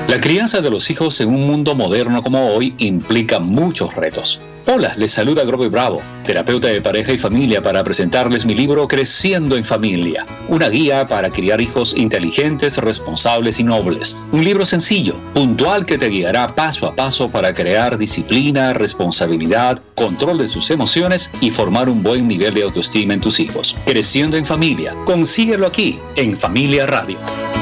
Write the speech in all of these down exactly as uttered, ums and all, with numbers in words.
La crianza de los hijos en un mundo moderno como hoy implica muchos retos. Hola, les saluda Grover Bravo, terapeuta de pareja y familia, para presentarles mi libro Creciendo en Familia, una guía para criar hijos inteligentes, responsables y nobles. Un libro sencillo, puntual, que te guiará paso a paso para crear disciplina, responsabilidad, control de sus emociones y formar un buen nivel de autoestima en tus hijos. Creciendo en Familia, consíguelo aquí, en Familia Radio.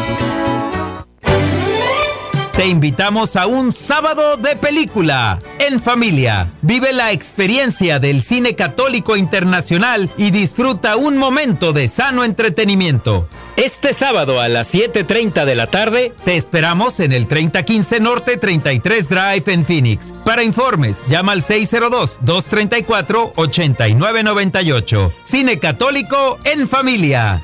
Te invitamos a un sábado de película en familia. Vive la experiencia del cine católico internacional y disfruta un momento de sano entretenimiento. Este sábado a las siete treinta de la tarde te esperamos en el treinta quince Norte treinta y tres Drive en Phoenix. Para informes, llama al seis cero dos, dos tres cuatro, ocho nueve nueve ocho. Cine católico en familia.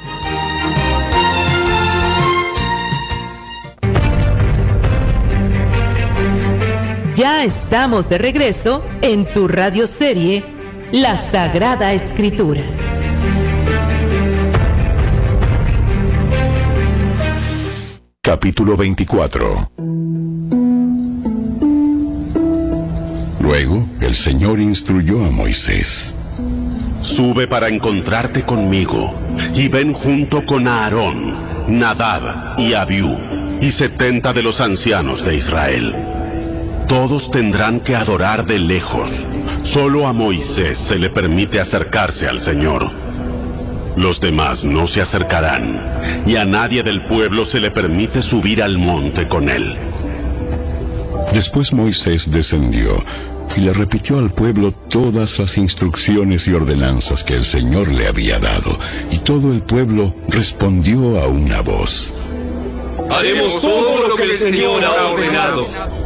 Ya estamos de regreso en tu radioserie La Sagrada Escritura. Capítulo veinticuatro. Luego el Señor instruyó a Moisés: Sube para encontrarte conmigo, y ven junto con Aarón, Nadab y Abiú, y setenta de los ancianos de Israel. Todos tendrán que adorar de lejos. Solo a Moisés se le permite acercarse al Señor. Los demás no se acercarán, y a nadie del pueblo se le permite subir al monte con él. Después Moisés descendió y le repitió al pueblo todas las instrucciones y ordenanzas que el Señor le había dado, y todo el pueblo respondió a una voz: Haremos todo lo que el Señor ha ordenado.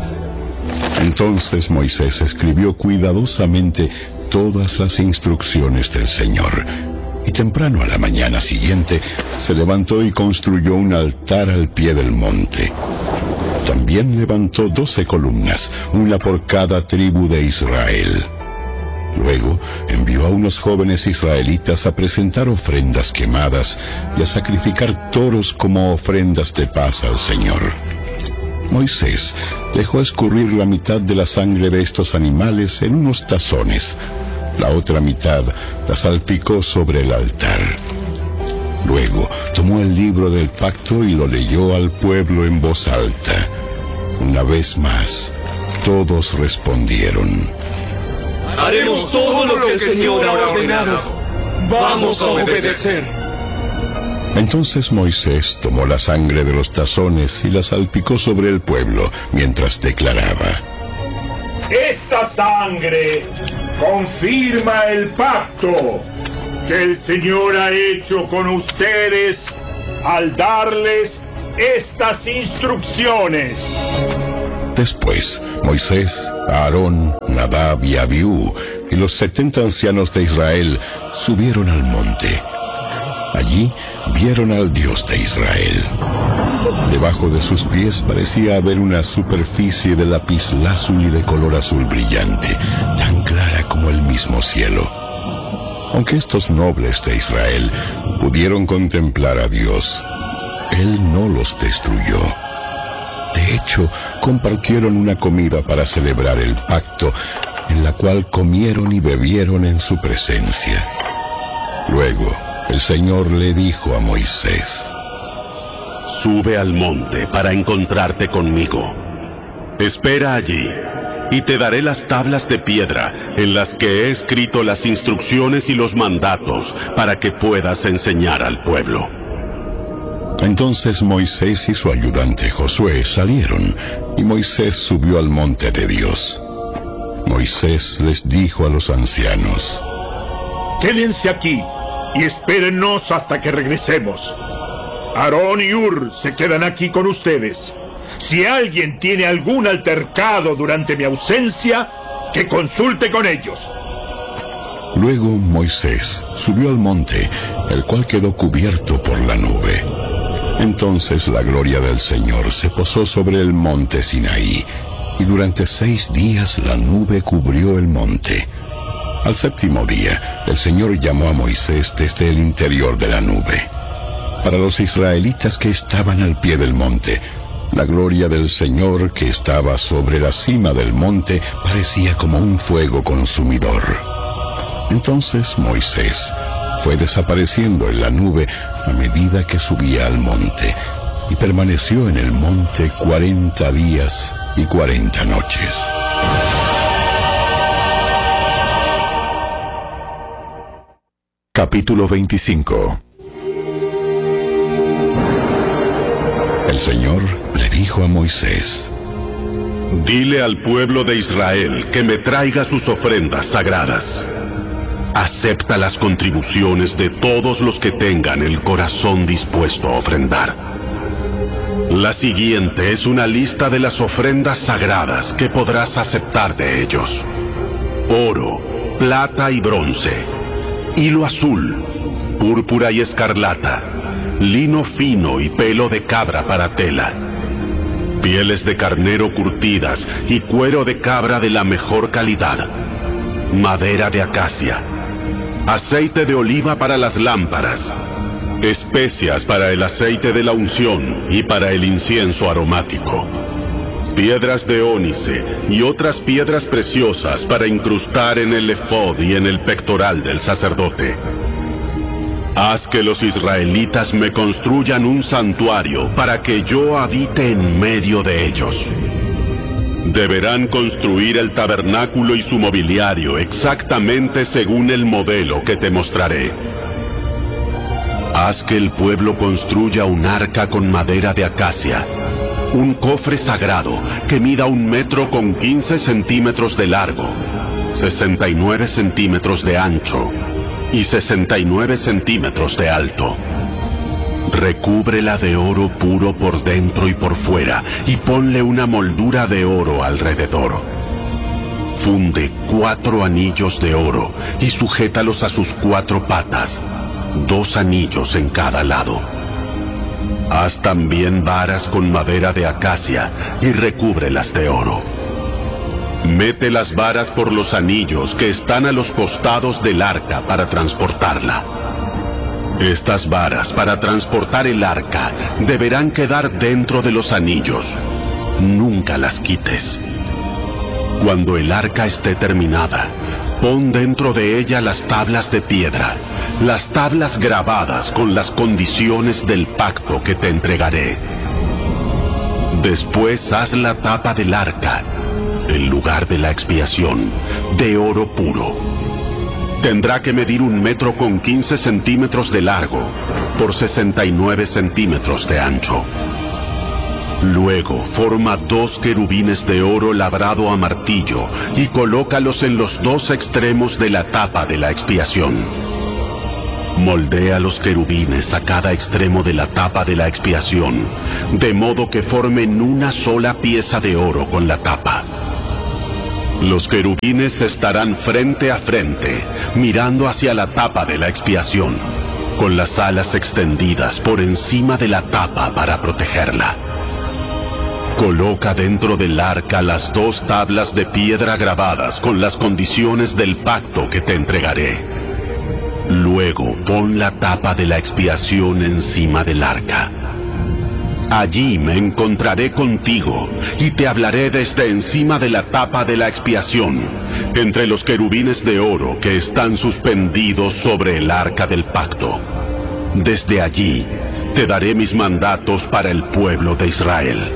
Entonces Moisés escribió cuidadosamente todas las instrucciones del Señor, y temprano a la mañana siguiente se levantó y construyó un altar al pie del monte. También levantó doce columnas, una por cada tribu de Israel. Luego envió a unos jóvenes israelitas a presentar ofrendas quemadas y a sacrificar toros como ofrendas de paz al Señor. Moisés dejó escurrir la mitad de la sangre de estos animales en unos tazones. La otra mitad la salpicó sobre el altar. Luego tomó el libro del pacto y lo leyó al pueblo en voz alta. Una vez más, todos respondieron: Haremos todo lo que el Señor ha ordenado. Vamos a obedecer. Entonces Moisés tomó la sangre de los tazones y la salpicó sobre el pueblo, mientras declaraba: Esta sangre confirma el pacto que el Señor ha hecho con ustedes al darles estas instrucciones. Después, Moisés, Aarón, Nadab y Abiú y los setenta ancianos de Israel subieron al monte. Allí vieron al Dios de Israel. Debajo de sus pies parecía haber una superficie de lapislázuli de color azul brillante, tan clara como el mismo cielo. Aunque estos nobles de Israel pudieron contemplar a Dios, Él no los destruyó. De hecho, compartieron una comida para celebrar el pacto, en la cual comieron y bebieron en su presencia. Luego, el Señor le dijo a Moisés: Sube al monte para encontrarte conmigo. Espera allí, y te daré las tablas de piedra en las que he escrito las instrucciones y los mandatos para que puedas enseñar al pueblo. Entonces Moisés y su ayudante Josué salieron, y Moisés subió al monte de Dios. Moisés les dijo a los ancianos: Quédense aquí y espérennos hasta que regresemos. Aarón y Hur se quedan aquí con ustedes. Si alguien tiene algún altercado durante mi ausencia, que consulte con ellos. Luego Moisés subió al monte, el cual quedó cubierto por la nube. Entonces la gloria del Señor se posó sobre el monte Sinaí, y durante seis días la nube cubrió el monte. Al séptimo día, el Señor llamó a Moisés desde el interior de la nube. Para los israelitas que estaban al pie del monte, La gloria del Señor que estaba sobre la cima del monte parecía como un fuego consumidor. Entonces Moisés fue desapareciendo en la nube a medida que subía al monte, y permaneció en el monte cuarenta días y cuarenta noches. Capítulo veinticinco. El Señor le dijo a Moisés: Dile al pueblo de Israel que me traiga sus ofrendas sagradas. Acepta las contribuciones de todos los que tengan el corazón dispuesto a ofrendar. La siguiente es una lista de las ofrendas sagradas que podrás aceptar de ellos: oro, plata y bronce, hilo azul, púrpura y escarlata, lino fino y pelo de cabra para tela, pieles de carnero curtidas y cuero de cabra de la mejor calidad, madera de acacia, aceite de oliva para las lámparas, especias para el aceite de la unción y para el incienso aromático, piedras de ónice y otras piedras preciosas para incrustar en el efod y en el pectoral del sacerdote. Haz que los israelitas me construyan un santuario para que yo habite en medio de ellos. Deberán construir el tabernáculo y su mobiliario exactamente según el modelo que te mostraré. Haz que el pueblo construya un arca con madera de acacia, un cofre sagrado que mida un metro con quince centímetros de largo, sesenta y nueve centímetros de ancho y sesenta y nueve centímetros de alto. Recúbrela de oro puro por dentro y por fuera, y ponle una moldura de oro alrededor. Funde cuatro anillos de oro y sujétalos a sus cuatro patas, dos anillos en cada lado. Haz también varas con madera de acacia y recúbrelas de oro. Mete las varas por los anillos que están a los costados del arca para transportarla. Estas varas para transportar el arca deberán quedar dentro de los anillos. Nunca las quites. Cuando el arca esté terminada, pon dentro de ella las tablas de piedra, las tablas grabadas con las condiciones del pacto que te entregaré. Después haz la tapa del arca, el lugar de la expiación, de oro puro. Tendrá que medir un metro con quince centímetros de largo por sesenta y nueve centímetros de ancho. Luego forma dos querubines de oro labrado a martillo y colócalos en los dos extremos de la tapa de la expiación. Moldea los querubines a cada extremo de la tapa de la expiación, de modo que formen una sola pieza de oro con la tapa. Los querubines estarán frente a frente, mirando hacia la tapa de la expiación, con las alas extendidas por encima de la tapa para protegerla. Coloca dentro del arca las dos tablas de piedra grabadas con las condiciones del pacto que te entregaré. Luego pon la tapa de la expiación encima del arca. Allí me encontraré contigo y te hablaré desde encima de la tapa de la expiación, entre los querubines de oro que están suspendidos sobre el arca del pacto. Desde allí te daré mis mandatos para el pueblo de Israel.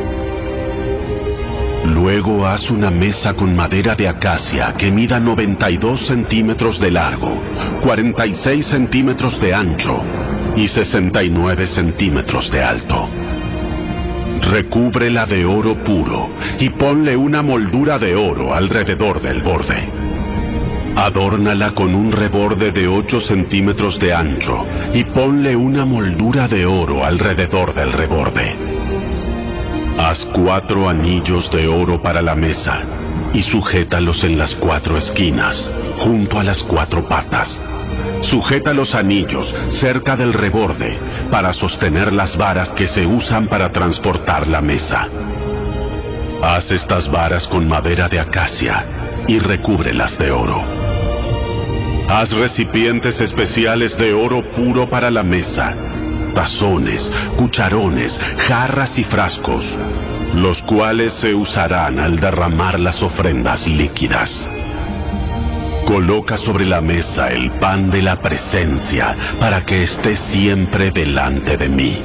Luego haz una mesa con madera de acacia que mida noventa y dos centímetros de largo, cuarenta y seis centímetros de ancho y sesenta y nueve centímetros de alto. Recúbrela de oro puro y ponle una moldura de oro alrededor del borde. Adórnala con un reborde de ocho centímetros de ancho y ponle una moldura de oro alrededor del reborde. Haz cuatro anillos de oro para la mesa y sujétalos en las cuatro esquinas, junto a las cuatro patas. Sujeta los anillos cerca del reborde para sostener las varas que se usan para transportar la mesa. Haz estas varas con madera de acacia y recúbrelas de oro. Haz recipientes especiales de oro puro para la mesa tazones, cucharones, jarras y frascos, los cuales se usarán al derramar las ofrendas líquidas. Coloca sobre la mesa el pan de la presencia para que esté siempre delante de mí.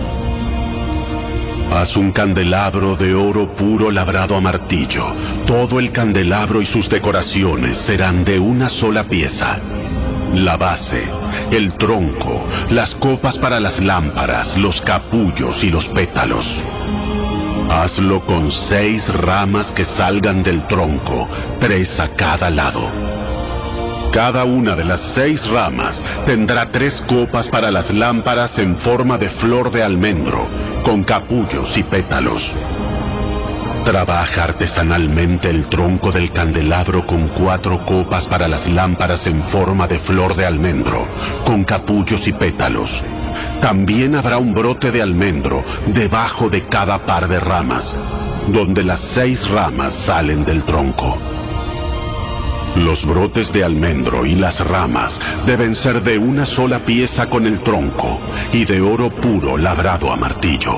Haz un candelabro de oro puro labrado a martillo. Todo el candelabro y sus decoraciones serán de una sola pieza. La base, el tronco, las copas para las lámparas, los capullos y los pétalos. Hazlo con seis ramas que salgan del tronco, tres a cada lado. Cada una de las seis ramas tendrá tres copas para las lámparas en forma de flor de almendro, con capullos y pétalos. Trabaja artesanalmente el tronco del candelabro con cuatro copas para las lámparas en forma de flor de almendro, con capullos y pétalos. También habrá un brote de almendro debajo de cada par de ramas, donde las seis ramas salen del tronco. Los brotes de almendro y las ramas deben ser de una sola pieza con el tronco y de oro puro labrado a martillo.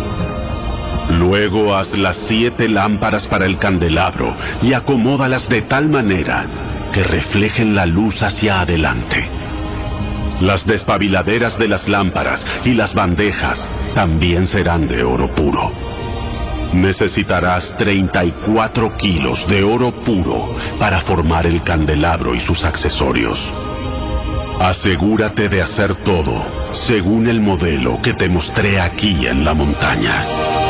Luego haz las siete lámparas para el candelabro y acomódalas de tal manera que reflejen la luz hacia adelante. Las despabiladeras de las lámparas y las bandejas también serán de oro puro. Necesitarás treinta y cuatro kilos de oro puro para formar el candelabro y sus accesorios. Asegúrate de hacer todo según el modelo que te mostré aquí en la montaña.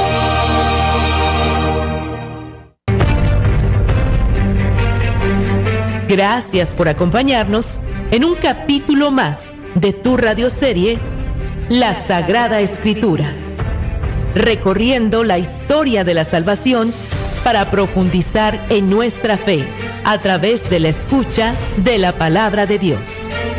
Gracias por acompañarnos en un capítulo más de tu radioserie La Sagrada Escritura, recorriendo la historia de la salvación para profundizar en nuestra fe a través de la escucha de la palabra de Dios.